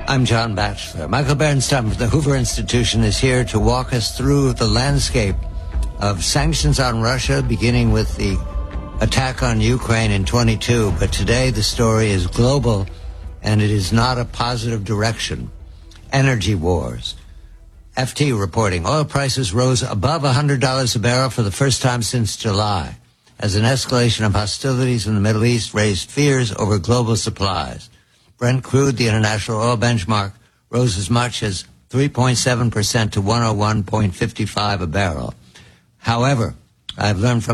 I'm John Batchelor. Michael Bernstein from the Hoover Institution is here to walk us through the landscape of sanctions on Russia, beginning with the attack on Ukraine in 22. But today the story is global, and it is not a positive direction. Energy wars. FT reporting, oil prices rose above $100 a barrel for the first time since July, as an escalation of hostilities in the Middle East raised fears over global supplies. Brent crude, the international oil benchmark, rose as much as 3.7% to 101.55 a barrel. However, I've learned from